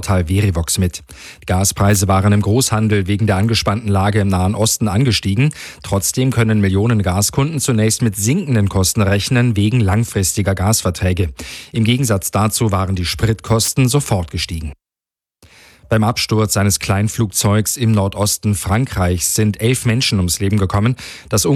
Portal Verivox mit. Die Gaspreise waren im Großhandel wegen der angespannten Lage im Nahen Osten angestiegen. Trotzdem können Millionen Gaskunden zunächst mit sinkenden Kosten rechnen wegen langfristiger Gasverträge. Im Gegensatz dazu waren die Spritkosten sofort gestiegen. Beim Absturz eines Kleinflugzeugs im Nordosten Frankreichs sind 11 Menschen ums Leben gekommen. Das